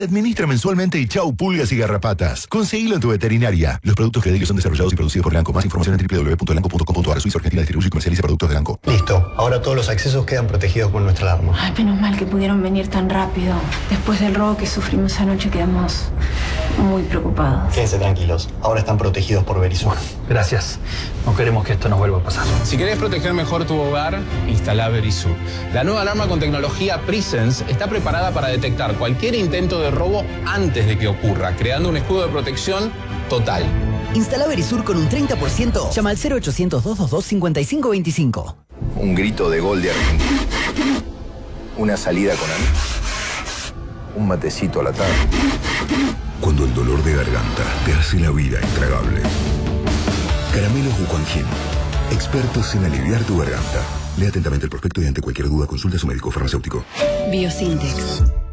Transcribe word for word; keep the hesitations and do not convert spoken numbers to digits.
Administra mensualmente y chau pulgas y garrapatas. Conseguilo en tu veterinaria. Los productos Credelio son desarrollados y producidos por Elanco. Más información en w w w punto elanco punto com punto a r. Suiza Argentina distribuye y comercializa productos de Elanco. Listo. Ahora todos los accesos quedan protegidos con nuestra alarma. Ay, menos mal que pudieron venir tan rápido. Después del robo que sufrimos anoche quedamos muy preocupados. Quédense tranquilos. Ahora están protegidos por Verisur. Gracias. No queremos que esto nos vuelva a pasar. Si querés proteger mejor tu hogar, instala Verisur. La nueva alarma con tecnología Presence está preparada para detectar cualquier intento de robo antes de que ocurra, creando un escudo de protección total. Instala Verisur con un treinta por ciento. Llama al cero ochocientos, doscientos veintidós, cincuenta y cinco veinticinco. Un grito de gol de Argentina. Una salida con amigos. Un matecito a la tarde. Cuando el dolor de garganta te hace la vida intragable. Caramelos Wuquanjin. Expertos en aliviar tu garganta. Lea atentamente el prospecto y ante cualquier duda consulte a su médico farmacéutico. Biosintex.